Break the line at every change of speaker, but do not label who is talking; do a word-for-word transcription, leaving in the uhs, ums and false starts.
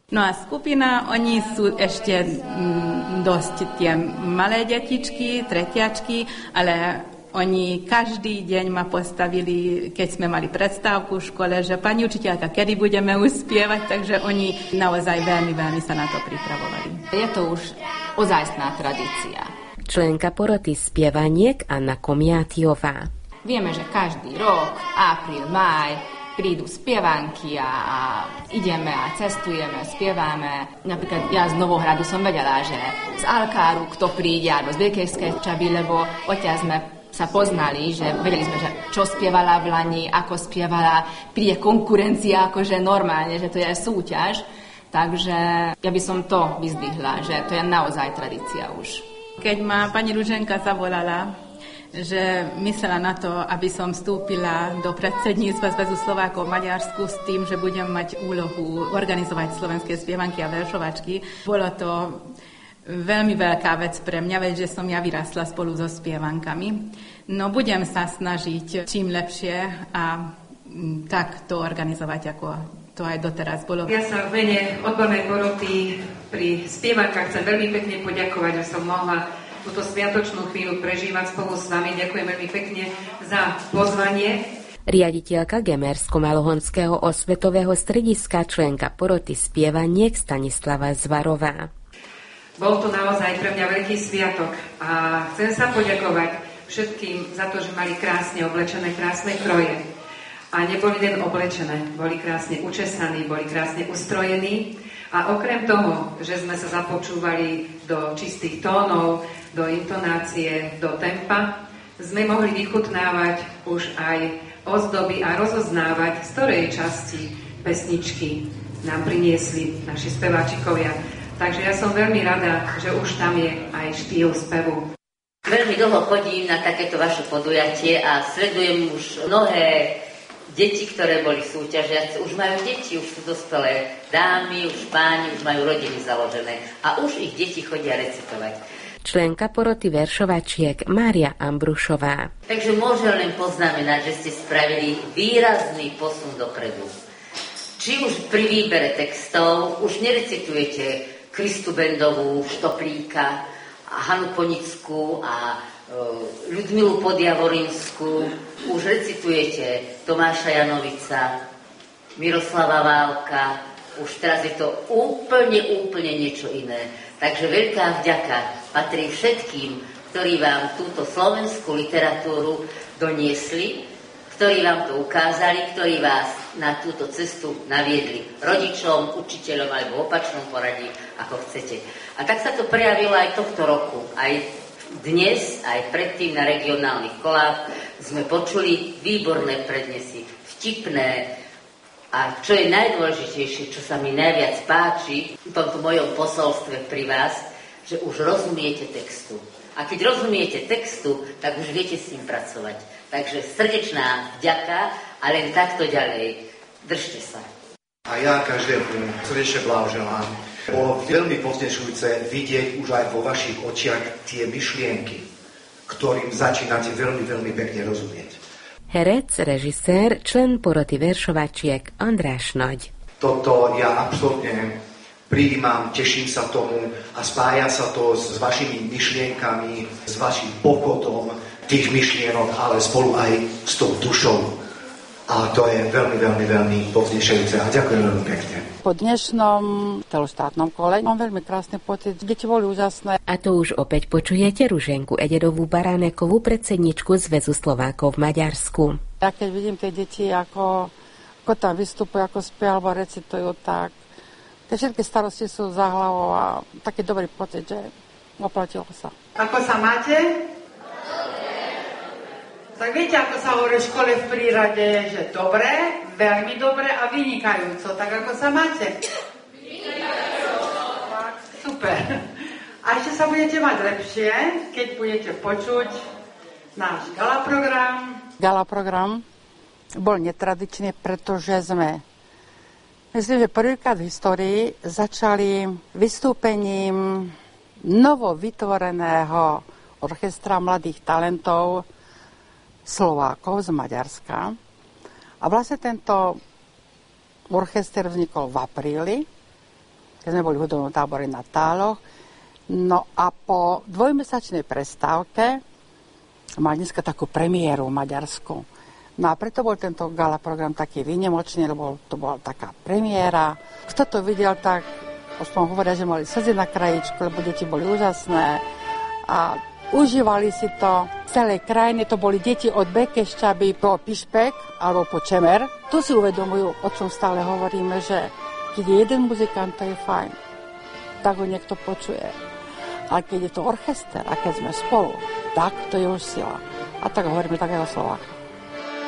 No a skupina, oni sú ešte m, dosť tie malé detičky, tretiačky, ale oni každý deň ma postavili, keď sme mali predstavku v škole, že pani učiteľka, kedy budeme uspievať, takže oni naozaj veľmi, veľmi sa na to pripravovali.
Je to už ozajstná tradícia.
Členka poroty spievaniek Anna Komiátiová.
Vieme, že každý rok, apríl, máj, prídu spievanky a, a ideme a cestujeme, spievame. Napríklad ja z Novohradu som vedela, že z Alkáru kto príde, alebo z Viekejskej Čaby, lebo odtiaľ sme sa poznali, že vedeli sme, že čo spievala v Lani, ako spievala, príde konkurencia, akože normálne, že to je súťaž. Takže ja by som to vyzdvihla, že to je naozaj tradícia už.
Keď ma pani Ruženka zavolala, že myslela na to, aby som vstúpila do predsedníctva Zväzu Slovákov v Maďarsku s tým, že budem mať úlohu organizovať slovenské spievanky a veršovačky. Bolo to veľmi veľká vec pre mňa, veď, že som ja vyrastla spolu so spievankami. No budem sa snažiť čím lepšie a tak to organizovať, ako to aj doteraz bolo.
Ja sa v mene odbornej poroty pri spievankách chcem veľmi pekne poďakovať, že som mohla túto sviatočnú chvíľu prežívať spolu s vami. Ďakujem veľmi pekne za pozvanie.
Riaditeľka Gemersko-Malohonského osvetového strediska, členka poroty spievaniek Stanislava Zvarová.
Bol to naozaj pre mňa veľký sviatok a chcem sa poďakovať všetkým za to, že mali krásne oblečené, krásne kroje. A neboli len oblečené, boli krásne učesaní, boli krásne ustrojení. A okrem toho, že sme sa započúvali do čistých tónov, do intonácie, do tempa, sme mohli vychutnávať už aj ozdoby a rozoznávať, z ktorej časti pesničky nám priniesli naši speváčikovia. Takže ja som veľmi rada, že už tam je aj štýl spevu.
Veľmi dlho chodím na takéto vaše podujatie a sledujem už mnohé deti, ktoré boli súťažiace. Už majú deti, už sú dospelé dámy, už páni, už majú rodiny založené a už ich deti chodia recitovať.
Členka poroty veršovačiek Mária Ambrušová.
Takže môžem len poznamenať, že ste spravili výrazný posun dopredu. Či už pri výbere textov už nerecitujete Kristu Bendovú, Štoplíka, Hanu Ponickú a e, Ľudmilu Podjavorinskú, už recitujete Tomáša Janovica, Miroslava Válka, už teraz je to úplne, úplne niečo iné. Takže veľká vďaka patrí všetkým, ktorí vám túto slovenskú literatúru doniesli, ktorí vám to ukázali, ktorí vás na túto cestu naviedli. Rodičom, učiteľom alebo v opačnom poradí, ako chcete. A tak sa to prejavilo aj tohto roku. Aj dnes, aj predtým na regionálnych kolách sme počuli výborné prednesy, vtipné. A čo je najdôležitejšie, čo sa mi najviac páči v tomto mojom posolstve pri vás, že už rozumiete textu. A keď rozumiete textu, tak už viete s ním pracovať. Takže srdečná vďaka a len takto ďalej. Držte sa.
A ja každému srdečne blahoželám. Bolo veľmi povznesujúce vidieť už aj vo vašich očiach tie myšlienky, ktorým začínate veľmi, veľmi pekne rozumieť.
Herec, režisér, člen poroty veršovačiek András Nagy.
Toto ja absolútne prijímam, teším sa tomu a spája sa to s vašimi myšlienkami, s vašim pochotom tých myšlienok, ale spolu aj s tou dušou. A to je veľmi, veľmi, veľmi povznešujúce a ďakujem veľmi pekne.
Po dnešnom celoštátnom kole mám veľmi krásny pocit. Deti boli úžasné.
A to už opäť počujete Ruženku Ededovú Baránekovú, predsedničku Zväzu Slovákov v Maďarsku.
Ja keď vidím tie deti, ako, ako tam vystupujú, ako spia alebo recitujú, tak tie všetky starosti sú za hlavou a taký dobrý pocit, že oplatilo sa.
Ako sa máte? Tak viete, ako sa hovorí v škole v prírade, že dobre, veľmi dobre a vynikajúco. Tak ako sa máte? Vynikajúco. Super. A ešte sa budete mať lepšie, keď budete počuť náš gala program.
Gala program bol netradičný, pretože sme, myslím, že prvýkrát v histórii začali vystúpením novo vytvoreného orchestra mladých talentov Slovákov z Maďarska. A vlastne tento orchester vznikol v apríli keď sme boli v hudobnom tábore na Táloch. No a po dvojmesačnej prestávke mal dneska takú premiéru v Maďarsku. No a preto bol tento gala program taký výnimočný, lebo to bola taká premiéra. Kto to videl, tak aspoň hovoria, že mali slzy na krajičku, lebo deti boli úžasné a užívali si to. V celej krajine to boli deti od Bekešťaby po Pišpek alebo po Čemer. Tu si uvedomujú, o čom stále hovoríme, že keď je jeden muzikant, to je fajn. Tak ho niekto počuje. Ale keď je to orchester a keď sme spolu, tak to je už sila. A tak hovoríme takého Slováka.